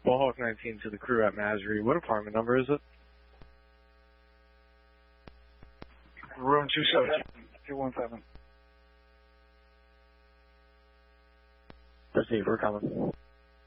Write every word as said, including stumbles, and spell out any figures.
Bullhawk nineteen to the crew at Masry. What apartment number is it? Room two seventeen, two one seven. Proceed, we're coming.